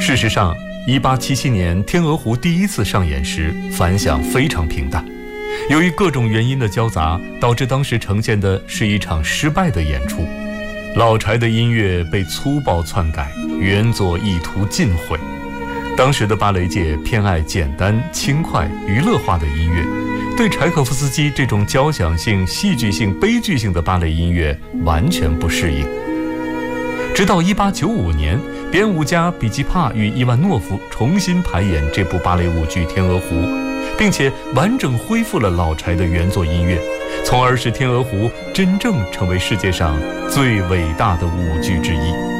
事实上，1877年天鹅湖第一次上演时，反响非常平淡。由于各种原因的交杂，导致当时呈现的是一场失败的演出。老柴的音乐被粗暴篡改，原作意图尽毁。当时的芭蕾界偏爱简单、轻快、娱乐化的音乐，对柴可夫斯基这种交响性、戏剧性、悲剧性的芭蕾音乐完全不适应。直到1895年，编舞家比基帕与伊万诺夫重新排演这部芭蕾舞剧《天鹅湖》，并且完整恢复了老柴的原作音乐，从而使《天鹅湖》真正成为世界上最伟大的舞剧之一。